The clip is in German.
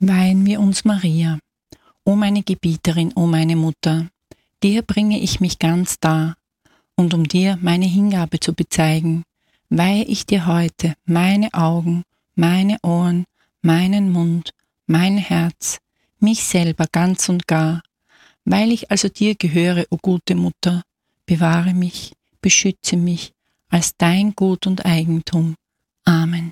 Weihen wir uns Maria. O meine Gebieterin, o meine Mutter, dir bringe ich mich ganz dar, und um dir meine Hingabe zu bezeigen, weihe ich dir heute meine Augen, meine Ohren, meinen Mund, mein Herz, mich selber ganz und gar, weil ich also dir gehöre, o gute Mutter, bewahre mich, beschütze mich als dein Gut und Eigentum. Amen.